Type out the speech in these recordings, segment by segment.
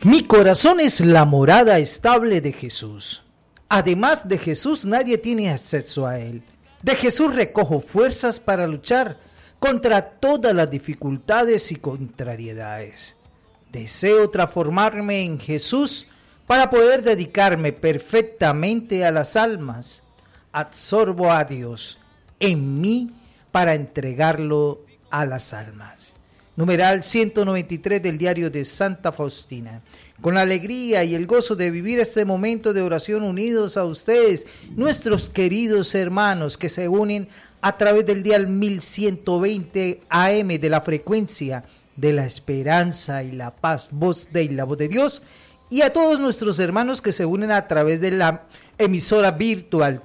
Mi corazón es la morada estable de Jesús. Además de Jesús, nadie tiene acceso a Él. De Jesús recojo fuerzas para luchar contra todas las dificultades y contrariedades. Deseo transformarme en Jesús para poder dedicarme perfectamente a las almas. Absorbo a Dios en mí para entregarlo a las almas. Numeral 193 del diario de Santa Faustina. Con la alegría y el gozo de vivir este momento de oración unidos a ustedes, nuestros queridos hermanos que se unen a través del dial 1120 AM de la frecuencia de la esperanza y la paz, voz de la voz de Dios, y a todos nuestros hermanos que se unen a través de la emisora virtual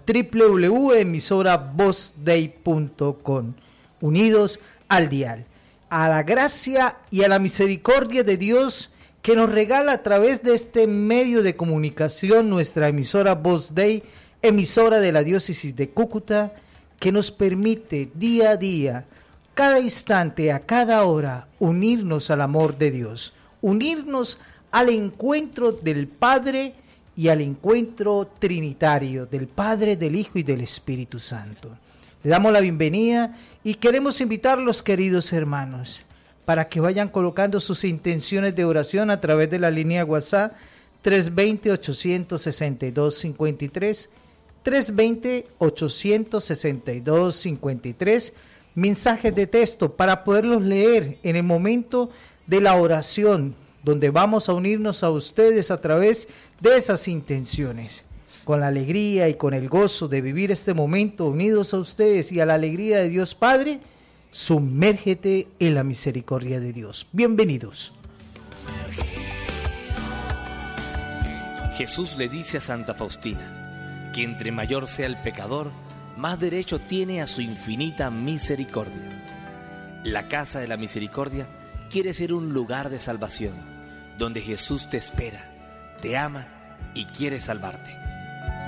www.emisoravozday.com, unidos al dial, a la gracia y a la misericordia de Dios que nos regala a través de este medio de comunicación nuestra emisora Voz Day, emisora de la diócesis de Cúcuta, que nos permite día a día, cada instante, a cada hora, unirnos al amor de Dios, unirnos al encuentro del Padre y al encuentro trinitario del Padre, del Hijo y del Espíritu Santo. Le damos la bienvenida y queremos invitar a los queridos hermanos para que vayan colocando sus intenciones de oración a través de la línea WhatsApp 320-862-53, 320-862-53, mensajes de texto para poderlos leer en el momento de la oración, donde vamos a unirnos a ustedes a través de esas intenciones. Con la alegría y con el gozo de vivir este momento unidos a ustedes y a la alegría de Dios Padre, sumérgete en la misericordia de Dios. Bienvenidos. Jesús le dice a Santa Faustina que entre mayor sea el pecador, más derecho tiene a su infinita misericordia. La casa de la misericordia quiere ser un lugar de salvación, donde Jesús te espera, te ama y quiere salvarte.